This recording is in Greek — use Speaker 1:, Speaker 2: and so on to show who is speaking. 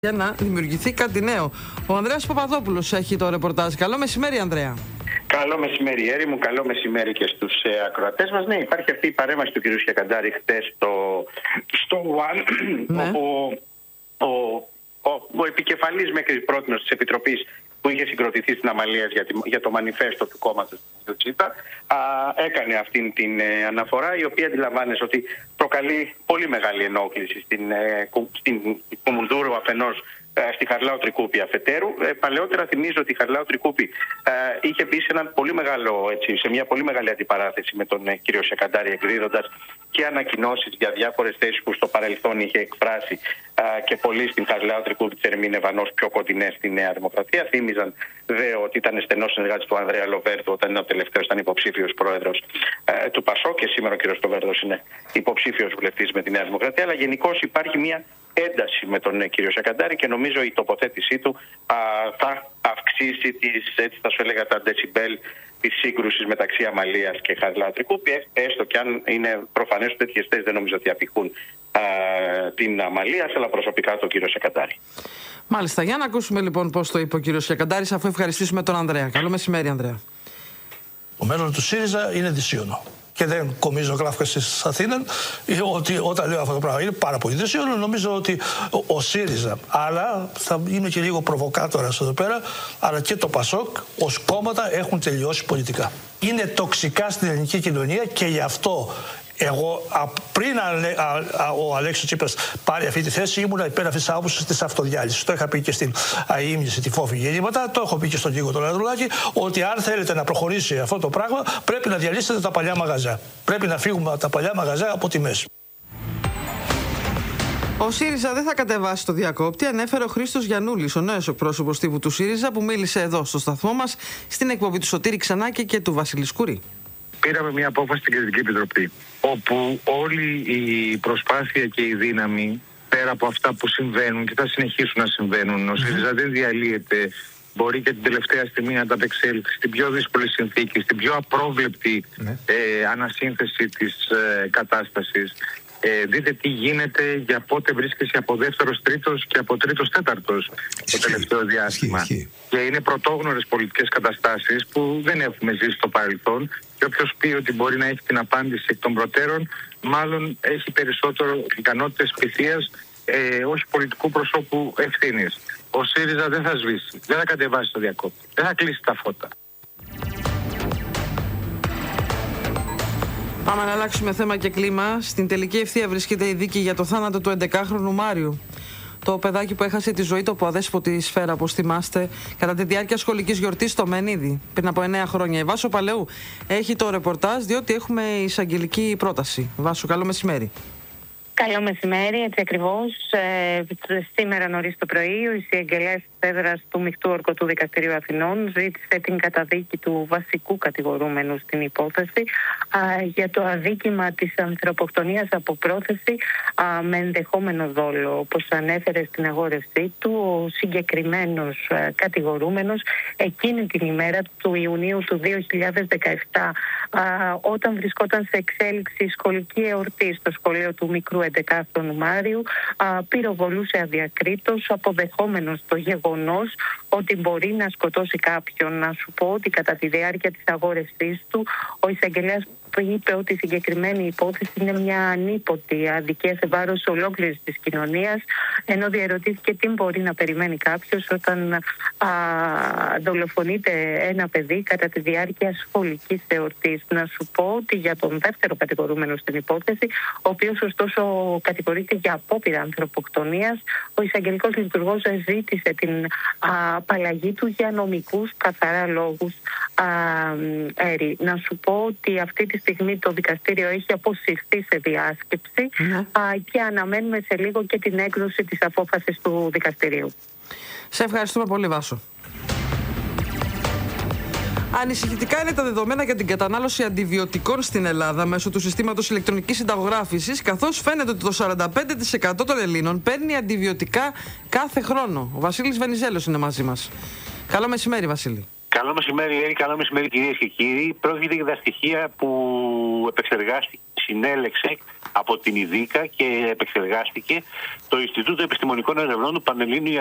Speaker 1: για να δημιουργηθεί κάτι νέο. Ο Ανδρέας Παπαδόπουλος έχει το ρεπορτάζ. Καλό μεσημέρι, Ανδρέα.
Speaker 2: Καλό μεσημέρι, Έρη μου. Καλό μεσημέρι και στους ακροατές μας. Ναι, υπάρχει αυτή η παρέμβαση του κ. Σιακαντάρη χτες στο One,
Speaker 1: ναι.
Speaker 2: όπου ο επικεφαλής μέχρι πρότινος της Επιτροπής που είχε συγκροτηθεί στην Αμαλίας για το μανιφέστο του κόμματος του Τσίτα, έκανε αυτήν την αναφορά, η οποία αντιλαμβάνεσαι ότι προκαλεί πολύ μεγάλη ενόχληση στην Κουμουνδούρου αφενός, στη Χαριλάου Τρικούπη αφετέρου. Παλαιότερα θυμίζω ότι η Χαριλάου Τρικούπη είχε μπει σε μια πολύ μεγάλη αντιπαράθεση με τον κύριο Σιακαντάρη, εκδίδοντας και ανακοινώσεις για διάφορες θέσεις που στο παρελθόν είχε εκφράσει και πολλοί στην Χαριλάου Τρικούπη τις ερμήνευαν ως πιο κοντινές στη Νέα Δημοκρατία. Θύμιζαν δε ότι ήταν στενός συνεργάτης του Ανδρέα Λοβέρδου όταν ο τελευταίος ήταν υποψήφιος πρόεδρος του ΠΑΣΟΚ, και σήμερα ο κ. Λοβέρδος είναι υποψήφιος βουλευτής με τη Νέα Δημοκρατία. Αλλά γενικώς υπάρχει μια ένταση με τον κύριο Σιακαντάρη και νομίζω η τοποθέτησή του θα αυξήσει έτσι θα σου έλεγα, τα ντεσιμπέλ της σύγκρουσης μεταξύ Αμαλίας και Χαριλάου Τρικούπη, έστω και αν είναι προφανές ότι τέτοιες θέσεις δεν νομίζω ότι απηχούν την Αμαλία, αλλά προσωπικά τον κύριο Σιακαντάρη.
Speaker 1: Μάλιστα, για να ακούσουμε λοιπόν πώς το είπε ο κύριος Σιακαντάρης, αφού ευχαριστήσουμε τον Ανδρέα. Καλό μεσημέρι, Ανδρέα.
Speaker 3: Το μέλλον του ΣΥΡΙΖΑ είναι δυσίωνο. Και δεν κομίζω γράφκα τη Αθήνα ότι όταν λέω αυτό το πράγμα είναι πάρα πολύ δυσίωνο. Νομίζω ότι ο ΣΥΡΙΖΑ, αλλά θα είμαι και λίγο προβοκάτορας εδώ πέρα, αλλά και το ΠΑΣΟΚ ως κόμματα έχουν τελειώσει πολιτικά. Είναι τοξικά στην ελληνική κοινωνία και γι' αυτό εγώ πριν ο Αλέξης Τσίπρας πάρει αυτή τη θέση ήμουν υπέρ αυτής της άποψης της αυτοδιάλυσης. Το είχα πει και στην αείμνηση, τη φόβη γεννήματα, το έχω πει και στον Νίκο τον Ανδρουλάκη, ότι αν θέλετε να προχωρήσει αυτό το πράγμα πρέπει να διαλύσετε τα παλιά μαγαζιά. Πρέπει να φύγουμε από τα παλιά μαγαζιά από τη μέση.
Speaker 1: Ο ΣΥΡΙΖΑ δεν θα κατεβάσει το διακόπτη, ανέφερε ο Χρήστος Γιαννούλης, ο νέος εκπρόσωπος τύπου του ΣΥΡΙΖΑ, που μίλησε εδώ στο σταθμό μας στην εκπομπή του Σωτήρη Ξανάκη και του Βασίλη Σκουρή.
Speaker 4: Πήραμε μια απόφαση στην Κριτική Επιτροπή, όπου όλη η προσπάθεια και η δύναμη, πέρα από αυτά που συμβαίνουν και θα συνεχίσουν να συμβαίνουν, ο ΣΥΡΙΖΑ δεν διαλύεται, μπορεί και την τελευταία στιγμή να ανταπεξέλθει στην πιο δύσκολη συνθήκη, στην πιο απρόβλεπτη ανασύνθεση της κατάστασης. Δείτε τι γίνεται, για πότε βρίσκεσαι από δεύτερος τρίτος και από τρίτος τέταρτος το τελευταίο διάστημα. Και είναι πρωτόγνωρες πολιτικές καταστάσεις που δεν έχουμε ζήσει στο παρελθόν, και όποιος πει ότι μπορεί να έχει την απάντηση εκ των προτέρων, μάλλον έχει περισσότερο ικανότητες πειθείας, όχι πολιτικού προσώπου ευθύνης. Ο ΣΥΡΙΖΑ δεν θα σβήσει, δεν θα κατεβάσει το διακόπτη, δεν θα κλείσει τα φώτα.
Speaker 1: Πάμε να αλλάξουμε θέμα και κλίμα. Στην τελική ευθεία βρίσκεται η δίκη για το θάνατο του 11χρονου Μάριου. Το παιδάκι που έχασε τη ζωή του από αδέσποτη σφαίρα, όπως θυμάστε, κατά τη διάρκεια σχολικής γιορτής στο Μενίδη πριν από 9 χρόνια. Η Βάσο Παλαιού έχει το ρεπορτάζ, διότι έχουμε εισαγγελική πρόταση. Βάσο, καλό μεσημέρι.
Speaker 5: Καλό μεσημέρι, έτσι ακριβώς. Σήμερα νωρίς το πρωί, ο εισαγγελέας της έδρας του Μεικτού Ορκωτού Δικαστηρίου Αθηνών ζήτησε την καταδίκη του βασικού κατηγορούμενου στην υπόθεση για το αδίκημα της ανθρωποκτονίας από πρόθεση με ενδεχόμενο δόλο. Όπως ανέφερε στην αγόρευσή του, ο συγκεκριμένος κατηγορούμενος εκείνη την ημέρα του Ιουνίου του 2017, όταν βρισκόταν σε εξέλιξη σχολική εορτή στο σχολείο του μικρού 11χρονου Μάριου, πυροβολούσε αδιακρίτως, αποδεχόμενος το γεγονός ότι μπορεί να σκοτώσει κάποιον. Να σου πω ότι κατά τη διάρκεια της αγόρευσής του, ο εισαγγελέας είπε ότι η συγκεκριμένη υπόθεση είναι μια ανίποτη αδικία σε βάρος ολόκληρης της κοινωνίας, ενώ διαρωτήθηκε τι μπορεί να περιμένει κάποιος όταν δολοφονείται ένα παιδί κατά τη διάρκεια σχολικής εορτής. Να σου πω ότι για τον δεύτερο κατηγορούμενο στην υπόθεση, ο οποίος ωστόσο κατηγορείται για απόπειρα ανθρωποκτονίας, ο εισαγγελικός λειτουργός ζήτησε την απαλλαγή του για νομικούς καθαρά λόγους. Να σου πω ότι αυτή τη στιγμή το δικαστήριο έχει αποσυρθεί σε διάσκεψη και αναμένουμε σε λίγο και την έκδοση της απόφασης του δικαστηρίου.
Speaker 1: Σε ευχαριστούμε πολύ, Βάσο. Ανησυχητικά είναι τα δεδομένα για την κατανάλωση αντιβιωτικών στην Ελλάδα μέσω του συστήματος ηλεκτρονικής συνταγογράφησης, καθώς φαίνεται ότι το 45% των Ελλήνων παίρνει αντιβιωτικά κάθε χρόνο. Ο Βασίλης Βενιζέλος είναι μαζί μας. Καλό μεσημέρι, Βασίλη.
Speaker 6: Καλό μεσημέρι, Έρη, καλό μεσημέρι, κυρίες και κύριοι. Πρόκειται για τα στοιχεία που επεξεργάστηκε η συνέλεξε από την ΙΔΙΚΑ και επεξεργάστηκε το Ινστιτούτο Επιστημονικών Ερευνών του Πανελλήνιου